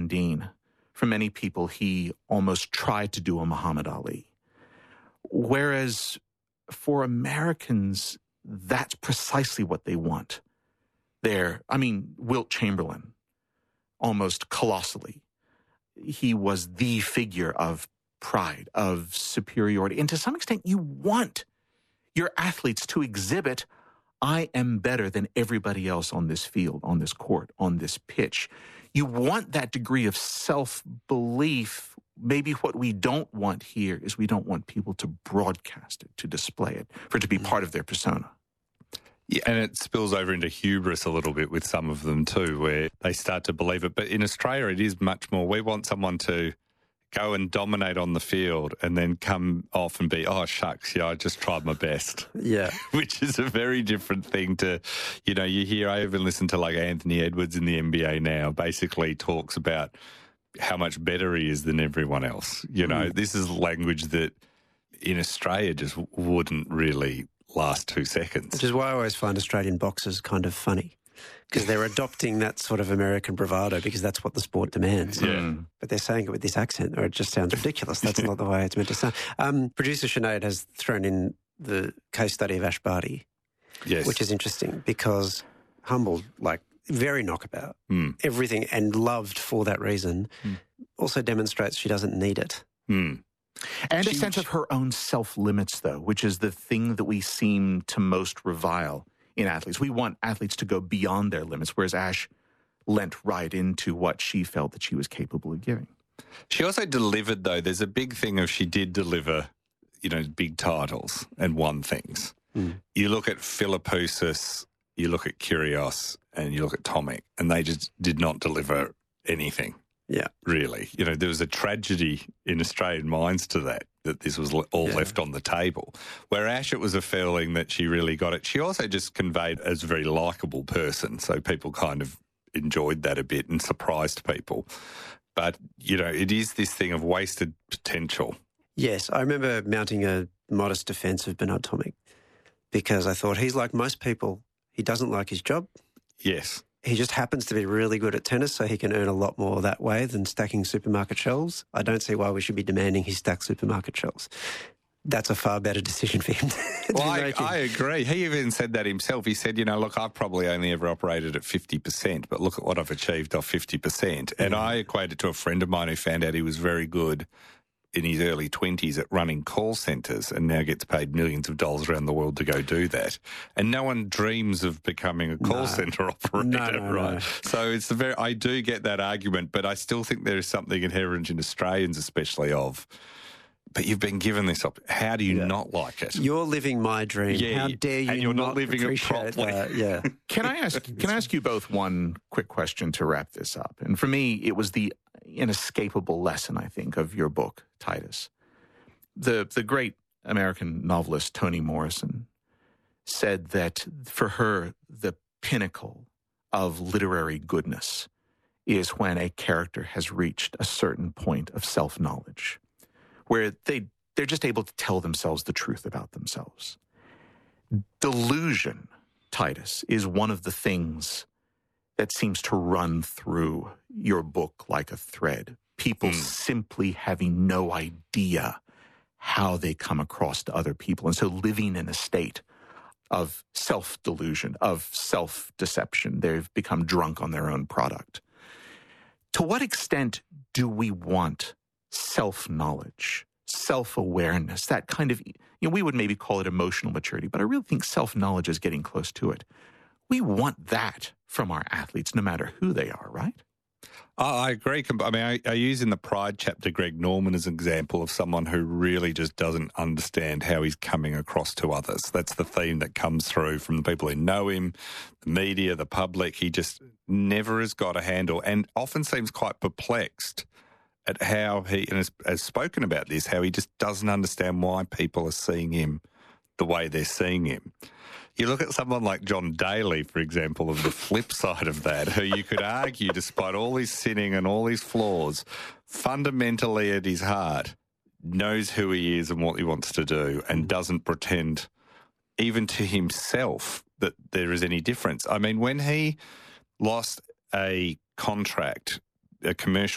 Dean. For many people, he almost tried to do a Muhammad Ali. Whereas for Americans, that's precisely what they want. Wilt Chamberlain, almost colossally, he was the figure of pride, of superiority. And to some extent, you want your athletes to exhibit, I am better than everybody else on this field, on this court, on this pitch. You want that degree of self-belief. Maybe what we don't want here is we don't want people to broadcast it, to display it, for it to be part of their persona. Yeah, and it spills over into hubris a little bit with some of them too, where they start to believe it. But in Australia, it is much more. We want someone to go and dominate on the field and then come off and be, oh, shucks, I just tried my best. Yeah. Which is a very different thing to, you hear, I even listen to like Anthony Edwards in the NBA now, basically talks about how much better he is than everyone else. This is language that in Australia just wouldn't really last 2 seconds. Which is why I always find Australian boxers kind of funny, because they're adopting that sort of American bravado because that's what the sport demands. Yeah. But they're saying it with this accent, or it just sounds ridiculous. That's not the way it's meant to sound. Producer Sinead has thrown in the case study of Ash Barty, yes, which is interesting because humble, like very knockabout, everything, and loved for that reason, also demonstrates she doesn't need it. And a sense of her own self-limits, though, which is the thing that we seem to most revile in athletes. We want athletes to go beyond their limits, whereas Ash lent right into what she felt that she was capable of giving. She also delivered, though. There's a big thing of she did deliver, big titles and won things. You look at Philippoussis, you look at Kyrgios, and you look at Tomic, and they just did not deliver anything. Yeah. Really. There was a tragedy in Australian minds to that this was all left on the table. Where Ash, it was a feeling that she really got it. She also just conveyed as a very likeable person, so people kind of enjoyed that a bit and surprised people. But, it is this thing of wasted potential. Yes, I remember mounting a modest defence of Bernard Tomic because I thought he's like most people. He doesn't like his job. Yes. He just happens to be really good at tennis, so he can earn a lot more that way than stacking supermarket shelves. I don't see why we should be demanding he stack supermarket shelves. That's a far better decision for him to Well, be making. I agree. He even said that himself. He said, look, I've probably only ever operated at 50%, but look at what I've achieved off 50%. And I equated to a friend of mine who found out he was very good in his early 20s at running call centres and now gets paid millions of dollars around the world to go do that. And no one dreams of becoming a call centre operator, right? No. So it's I do get that argument, but I still think there is something inherent in Australians especially but you've been given this how do you not like it? You're living my dream. Yeah, how dare you and you're not living it properly. Yeah. Can I ask you both one quick question to wrap this up? And for me, it was the inescapable lesson, I think, of your book, Titus. The great American novelist Toni Morrison said that for her, the pinnacle of literary goodness is when a character has reached a certain point of self-knowledge, where they're just able to tell themselves the truth about themselves. Delusion, Titus, is one of the things that seems to run through your book like a thread. People simply having no idea how they come across to other people. And so living in a state of self-delusion, of self-deception. They've become drunk on their own product. To what extent do we want self-knowledge, self-awareness, that kind of, we would maybe call it emotional maturity, but I really think self-knowledge is getting close to it. We want that from our athletes, no matter who they are, right? I agree. I use in the Pride chapter Greg Norman as an example of someone who really just doesn't understand how he's coming across to others. That's the theme that comes through from the people who know him, the media, the public. He just never has got a handle and often seems quite perplexed at how he, and has spoken about this, how he just doesn't understand why people are seeing him the way they're seeing him. You look at someone like John Daly, for example, of the flip side of that, who you could argue, despite all his sinning and all his flaws, fundamentally at his heart knows who he is and what he wants to do and doesn't pretend, even to himself, that there is any difference. I mean, when he lost a contract, a commercial